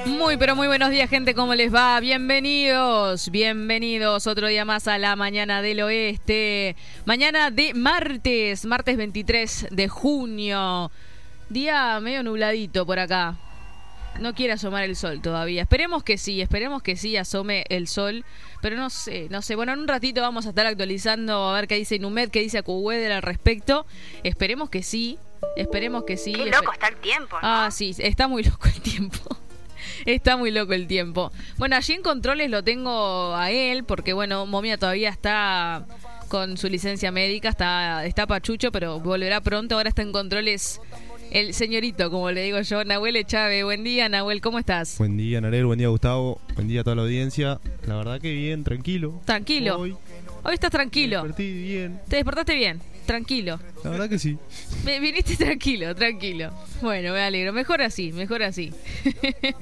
Muy, pero muy buenos días, gente, ¿cómo les va? Bienvenidos, bienvenidos otro día más a la Mañana del Oeste. Mañana de martes 23 de junio. Día medio nubladito por acá. No quiere asomar el sol todavía. Esperemos que sí asome el sol. Pero no sé. Bueno, en un ratito vamos a estar actualizando a ver qué dice Inumet, qué dice AccuWeather al respecto. Esperemos que sí. Qué loco está el tiempo, ¿no? Ah, sí, está muy loco el tiempo. Está muy loco el tiempo. Bueno, allí en controles lo tengo a él, porque bueno, Momia todavía está con su licencia médica, está pachucho, pero volverá pronto. Ahora está en controles el señorito, como le digo yo, Nahuel Echave. Buen día, Nahuel, ¿cómo estás? Buen día, Narel, buen día, Gustavo, buen día a toda la audiencia. La verdad que bien, tranquilo. Tranquilo. Hoy estás tranquilo. Me desperté bien. ¿Te despertaste bien? Tranquilo. La verdad que sí. Viniste tranquilo. Bueno, me alegro. Mejor así.